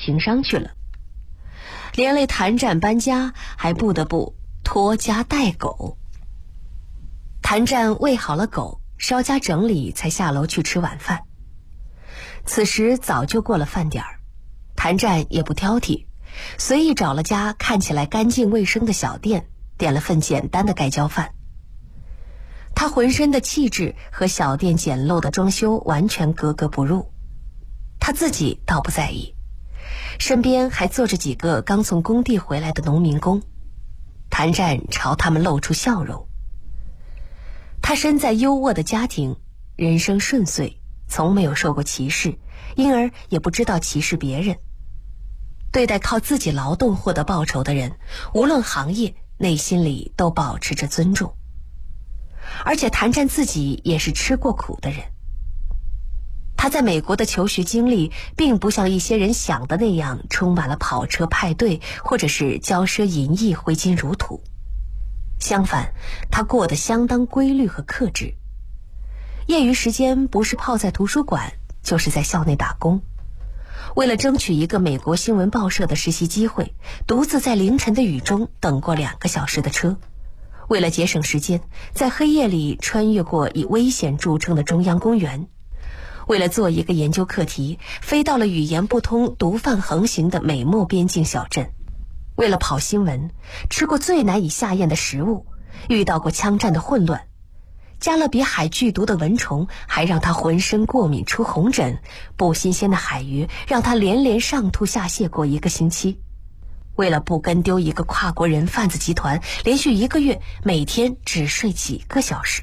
情商去了，连累谭战搬家还不得不拖家带狗。谭战喂好了狗，稍加整理才下楼去吃晚饭。此时早就过了饭点儿，谭战也不挑剔，随意找了家看起来干净卫生的小店，点了份简单的盖浇饭。他浑身的气质和小店简陋的装修完全格格不入，他自己倒不在意，身边还坐着几个刚从工地回来的农民工。谭战朝他们露出笑容。他身在优渥的家庭，人生顺遂，从没有受过歧视，因而也不知道歧视别人。对待靠自己劳动获得报酬的人，无论行业，内心里都保持着尊重。而且谭战自己也是吃过苦的人，他在美国的求学经历并不像一些人想的那样充满了跑车派对或者是骄奢淫逸挥金如土，相反，他过得相当规律和克制。业余时间不是泡在图书馆，就是在校内打工。为了争取一个美国新闻报社的实习机会，独自在凌晨的雨中等过2个小时的车。为了节省时间，在黑夜里穿越过以危险著称的中央公园。为了做一个研究课题，飞到了语言不通、毒贩横行的美墨边境小镇。为了跑新闻，吃过最难以下咽的食物，遇到过枪战的混乱。加勒比海剧毒的蚊虫还让他浑身过敏出红疹，不新鲜的海鱼让他连连上吐下泻过1个星期。为了不跟丢一个跨国人贩子集团，连续1个月每天只睡几个小时。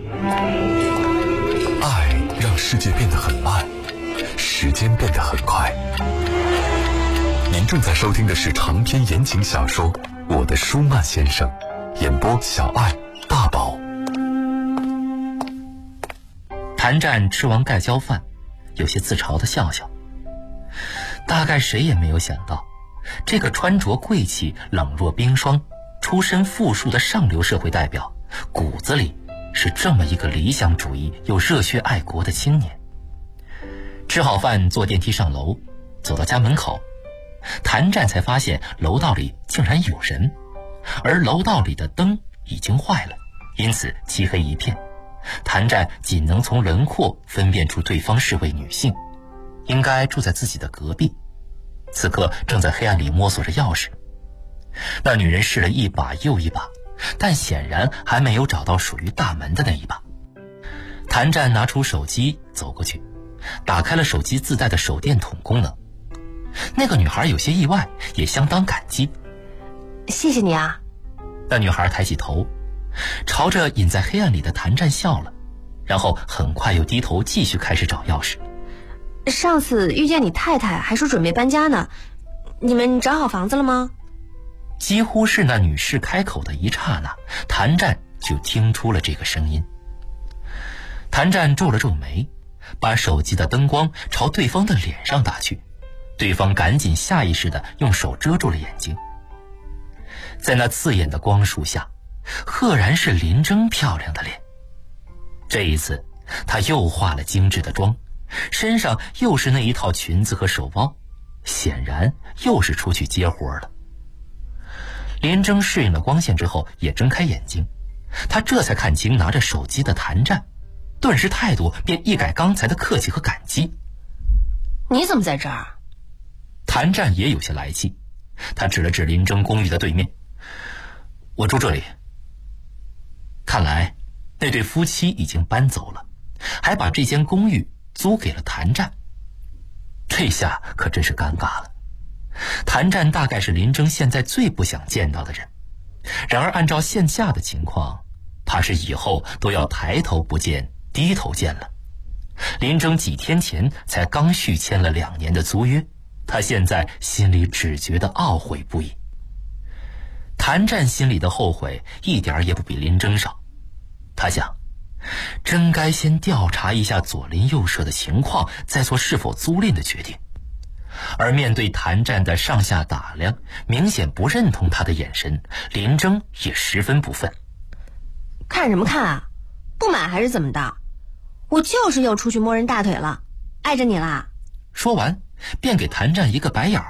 爱让世界变得很慢，时间变得很快。您正在收听的是长篇言情小说《我的舒曼先生》，演播小爱、大宝。 谭战吃完盖浇饭，有些自嘲地笑笑。大概谁也没有想到，这个穿着贵气、冷若冰霜、出身富庶的上流社会代表，骨子里是这么一个理想主义又热血爱国的青年。吃好饭，坐电梯上楼，走到家门口，谭战才发现楼道里竟然有人，而楼道里的灯已经坏了，因此漆黑一片。谭战仅能从轮廓分辨出对方是位女性，应该住在自己的隔壁，此刻正在黑暗里摸索着钥匙。那女人试了一把又一把，但显然还没有找到属于大门的那一把。谭战拿出手机走过去，打开了手机自带的手电筒功能。那个女孩有些意外，也相当感激。 谢谢你啊。 那女孩抬起头，朝着隐在黑暗里的谭战笑了，然后很快又低头继续开始找钥匙。 上次遇见你太太还说准备搬家呢，你们找好房子了吗？ 几乎是那女士开口的一刹那，谭战就听出了这个声音。谭战皱了皱眉，把手机的灯光朝对方的脸上打去，对方赶紧下意识地用手遮住了眼睛。在那刺眼的光束下，赫然是林征漂亮的脸。这一次她又化了精致的妆，身上又是那一套裙子和手包，显然又是出去接活了。林征适应了光线之后也睁开眼睛，他这才看清拿着手机的谭战，顿时态度便一改刚才的客气和感激。 你怎么在这儿？ 谭战也有些来气，他指了指林征公寓的对面，我住这里。看来那对夫妻已经搬走了，还把这间公寓租给了谭战。这下可真是尴尬了。谭战大概是林征现在最不想见到的人，然而按照现下的情况，怕是以后都要抬头不见低头见了。林征几天前才刚续签了2年的租约，他现在心里只觉得懊悔不已。谭战心里的后悔一点也不比林征少，他想，真该先调查一下左邻右舍的情况，再做是否租赁的决定。而面对谭战的上下打量，明显不认同他的眼神，林征也十分不忿。 看什么看啊？不买还是怎么的？我就是又出去摸人大腿了，碍着你啦。 说完便给谭战一个白眼儿。